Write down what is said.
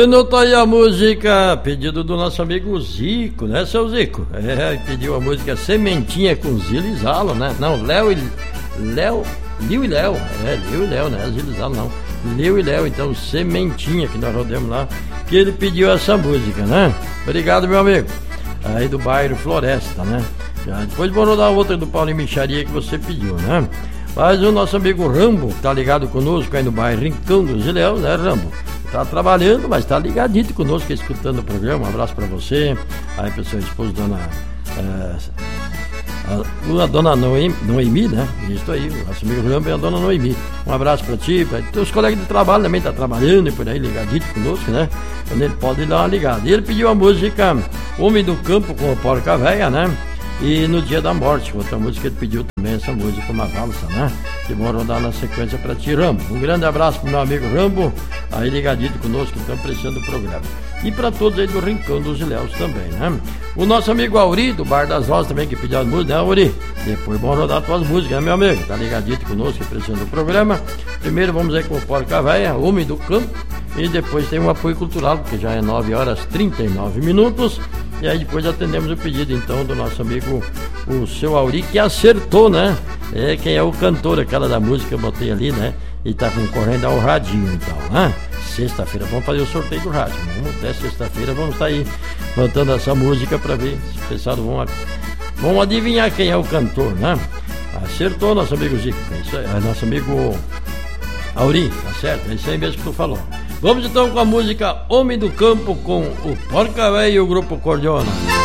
Anotou aí a música, pedido do nosso amigo Zico, né, seu Zico? Pediu a música Sementinha com Zilo e Zalo, né? Não, Liu e Léo, né? Zilo e Zalo não. Liu e Léo, então Sementinha, que nós rodamos lá, que ele pediu essa música, né? Obrigado, meu amigo. Aí do bairro Floresta, né? Depois vou rodar outra do Paulo e Micharia que você pediu, né? Mas o nosso amigo Rambo, que tá ligado conosco aí no bairro Rincão dos Ilhéus, né, Rambo? Tá trabalhando, mas tá ligadito conosco, escutando o programa. Um abraço pra você. Aí pra sua esposa, a dona Noemi, né? Isso aí, o nosso amigo Rambo é a dona Noemi. Um abraço pra ti, pra teus colegas de trabalho também, tá trabalhando e por aí, ligadito conosco, né? Quando ele pode dar uma ligada. E ele pediu a música Homem do Campo com o Porca Véia, né? E No Dia da Morte, outra música ele pediu também, essa música, uma valsa, né? Que vão rodar na sequência para ti, Rambo. Um grande abraço pro meu amigo Rambo, aí ligadito conosco, que estão apreciando o programa. E para todos aí do Rincão dos Ilhéus também, né? O nosso amigo Auri, do Bar das Rosas também, que pediu as músicas, né, Auri? Depois vão rodar tuas músicas, né, meu amigo? Tá ligadito conosco, apreciando o programa. Primeiro vamos aí com o Porca Véia, Homem do Campo. E depois tem um apoio cultural, porque já é 9h39. E aí depois atendemos o pedido então do nosso amigo, o seu Auri, que acertou, né? Quem é o cantor, aquela da música que eu botei ali, né? E tá concorrendo ao radinho então, né? Sexta-feira vamos fazer o sorteio do rádio. Até sexta-feira vamos estar aí cantando essa música para ver se o pessoal vão adivinhar quem é o cantor, né? Acertou nosso amigo Zico, é isso aí, nosso amigo Auri, tá certo? É isso aí mesmo que tu falou. Vamos então com a música Homem do Campo com o Porca Véia e o Grupo Cordiona.